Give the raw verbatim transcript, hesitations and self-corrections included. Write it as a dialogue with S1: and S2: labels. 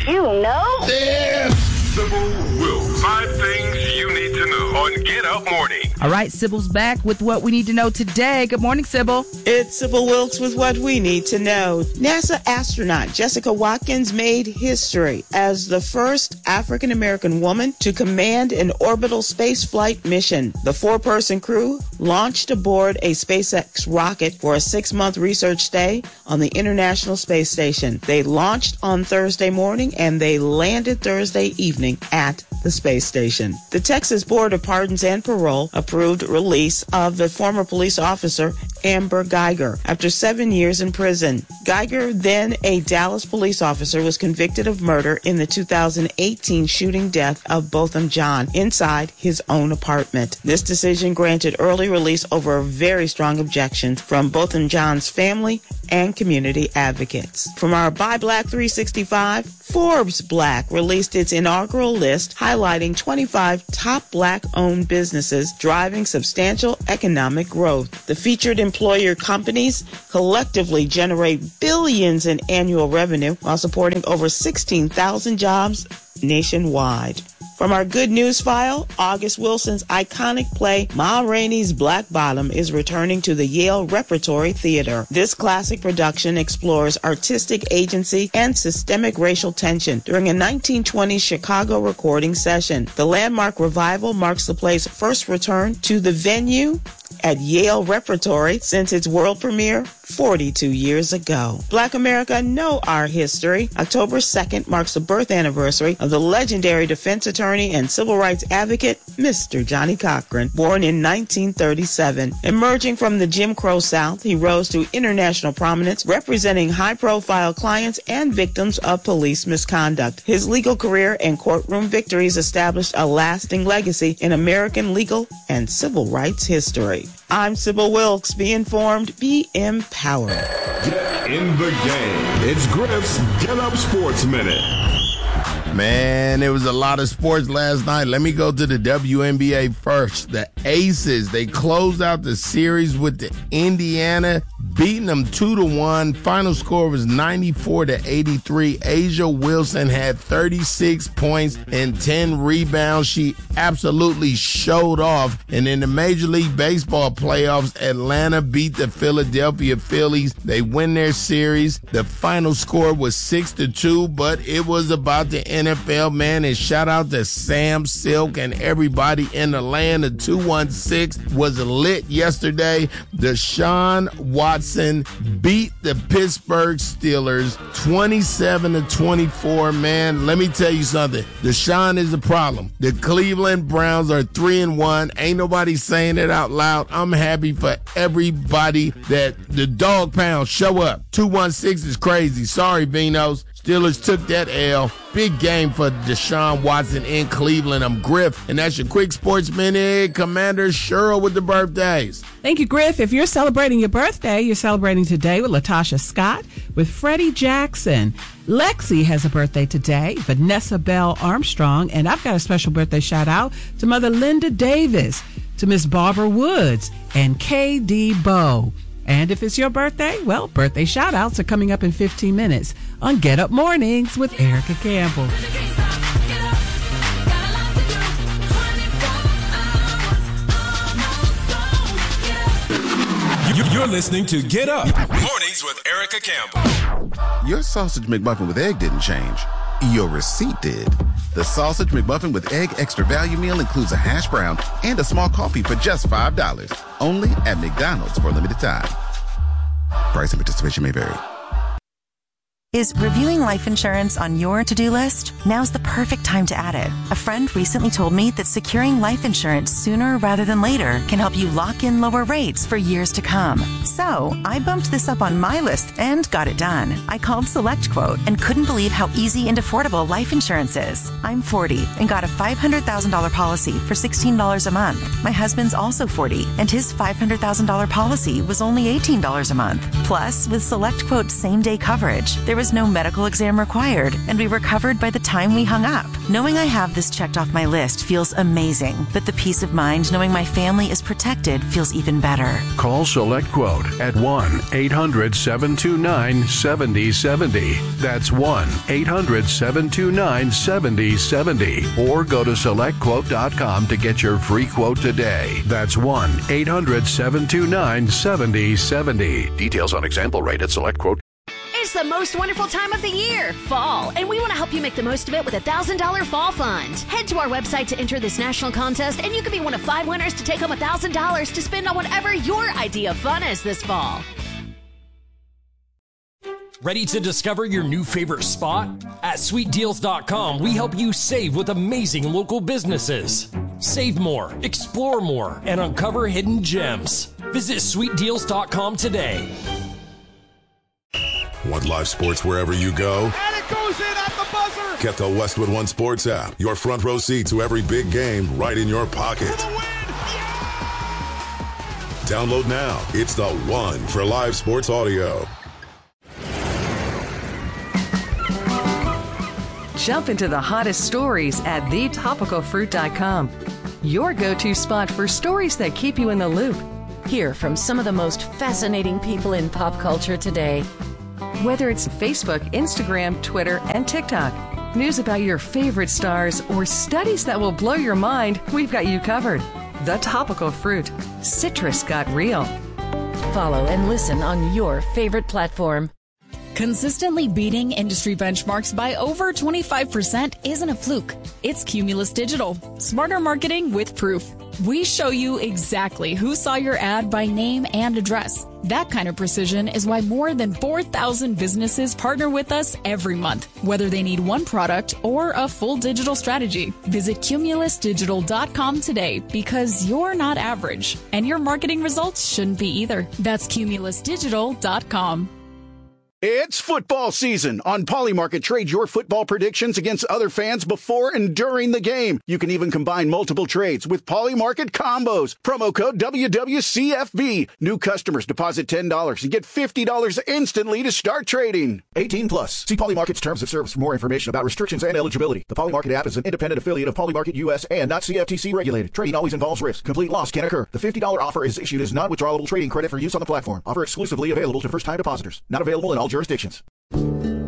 S1: you know?
S2: Yeah. Sybil Wilkes. Five things you need to know on Get Up Morning.
S3: All right, Sybil's back with what we need to know today. Good morning, Sybil.
S4: It's Sybil Wilkes with what we need to know. NASA astronaut Jessica Watkins made history as the first African-American woman to command an orbital spaceflight mission. The four-person crew launched aboard a SpaceX rocket for a six-month research stay on the International Space Station. They launched on Thursday morning and they landed Thursday evening at the space station. The Texas Board of Pardons and Parole approved release of the former police officer Amber Geiger after seven years in prison. Geiger, then a Dallas police officer, was convicted of murder in the two thousand eighteen shooting death of Botham Jean inside his own apartment. This decision granted early release over very strong objections from Botham Jean's family and community advocates. From our Buy Black three sixty-five, Forbes Black released its inaugural list highlighting twenty-five top Black-owned businesses driving substantial economic growth. The featured employer companies collectively generate billions in annual revenue while supporting over sixteen thousand jobs nationwide. From our good news file, August Wilson's iconic play Ma Rainey's Black Bottom is returning to the Yale Repertory Theater. This classic production explores artistic agency and systemic racial tension during a nineteen twenties Chicago recording session. The landmark revival marks the play's first return to the venue at Yale Repertory since its world premiere forty-two years ago. Black America Know Our History. October second marks the birth anniversary of the legendary defense attorney and civil rights advocate, Mister Johnny Cochran, born in nineteen thirty-seven. Emerging from the Jim Crow South, he rose to international prominence, representing high-profile clients and victims of police misconduct. His legal career and courtroom victories established a lasting legacy in American legal and civil rights history. I'm Sybil Wilkes. Be informed, be empowered.
S2: Get in the game. It's Griff's Get Up Sports Minute.
S5: Man, there was a lot of sports last night. Let me go to the W N B A first. The Aces, they closed out the series with the Indiana, beating them two to one. Final score was ninety-four to eighty-three. Asia Wilson had thirty-six points and ten rebounds. She absolutely showed off. And in the Major League Baseball playoffs, Atlanta beat the Philadelphia Phillies. They win their series. The final score was six to two, but it was about the N F L, man. And shout out to Sam Silk and everybody in the land. The two one six was lit yesterday. Deshaun Watson beat the Pittsburgh Steelers twenty-seven to twenty-four, man. Let me tell you something. Deshaun is the problem. The Cleveland Browns are three and one. Ain't nobody saying it out loud. I'm happy for everybody that the dog pound show up. two one six is crazy. Sorry, Beanos. Steelers took that L. Big game for Deshaun Watson in Cleveland. I'm Griff, and that's your Quick Sports Minute. Commander Cheryl with the birthdays.
S6: Thank you, Griff. If you're celebrating your birthday, you're celebrating today with Latasha Scott, with Freddie Jackson. Lexi has a birthday today, Vanessa Bell Armstrong, and I've got a special birthday shout out to Mother Linda Davis, to Miss Barbara Woods, and K D Bow. And if it's your birthday, well, birthday shout-outs are coming up in fifteen minutes on Get Up Mornings with Erica Campbell.
S7: You're listening to Get Up Mornings with Erica Campbell.
S8: Your sausage McMuffin with egg didn't change. Your receipt did. The Sausage McMuffin with Egg Extra Value Meal includes a hash brown and a small coffee for just five dollars. Only at McDonald's for a limited time. Price and participation may vary.
S9: Is reviewing life insurance on your to-do list? Now's the perfect time to add it. A friend recently told me that securing life insurance sooner rather than later can help you lock in lower rates for years to come. So I bumped this up on my list and got it done. I called SelectQuote and couldn't believe how easy and affordable life insurance is. I'm forty and got a five hundred thousand dollars policy for sixteen dollars a month. My husband's also forty and his five hundred thousand dollars policy was only eighteen dollars a month. Plus, with SelectQuote's same-day coverage, there was was no medical exam required, and we were covered by the time we hung up. Knowing I have this checked off my list feels amazing, but the peace of mind knowing my family is protected feels even better.
S1: Call SelectQuote at one eight hundred seven two nine seven zero seven zero. That's one eight hundred seven two nine seven zero seven zero. Or go to select quote dot com to get your free quote today. That's one eight hundred seven two nine seven zero seven zero. Details on example rate at SelectQuote.
S10: It's the most wonderful time of the year, fall, and we want to help you make the most of it with a one thousand dollars Fall Fund. Head to our website to enter this national contest, and you could be one of five winners to take home one thousand dollars to spend on whatever your idea of fun is this fall.
S11: Ready to discover your new favorite spot? At sweet deals dot com, we help you save with amazing local businesses. Save more, explore more, and uncover hidden gems. Visit sweet deals dot com today.
S2: Want live sports wherever you go?
S12: And it goes in at the buzzer!
S2: Get the Westwood One Sports app. Your front row seat to every big game right in your pocket.
S12: For the win! Yeah!
S2: Download now. It's the one for live sports audio.
S13: Jump into the hottest stories at the topical fruit dot com. Your go-to spot for stories that keep you in the loop.
S14: Hear from some of the most fascinating people in pop culture today.
S13: Whether it's Facebook, Instagram, Twitter, and TikTok, news about your favorite stars, or studies that will blow your mind, we've got you covered. The Topical Fruit. Citrus got real.
S14: Follow and listen on your favorite platform.
S15: Consistently beating industry benchmarks by over twenty-five percent isn't a fluke. It's Cumulus Digital. Smarter marketing with proof. We show you exactly who saw your ad by name and address. That kind of precision is why more than four thousand businesses partner with us every month, whether they need one product or a full digital strategy. Visit cumulus digital dot com today, because you're not average, and your marketing results shouldn't be either. That's cumulus digital dot com.
S16: It's football season. On Polymarket, trade your football predictions against other fans before and during the game. You can even combine multiple trades with Polymarket combos. Promo code W W C F B. New customers deposit ten dollars and get fifty dollars instantly to start trading.
S17: eighteen plus. See Polymarket's terms of service for more information about restrictions and eligibility. The Polymarket app is an independent affiliate of Polymarket U S and not C F T C regulated. Trading always involves risk. Complete loss can occur. The fifty dollars offer is issued as non-withdrawable trading credit for use on the platform. Offer exclusively available to first-time depositors. Not available in all jurisdictions.